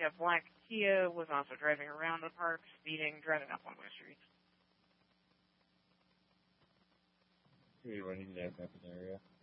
Yeah, black Kia was also driving around the park, speeding, driving up one-way streets. Are you running that type of area?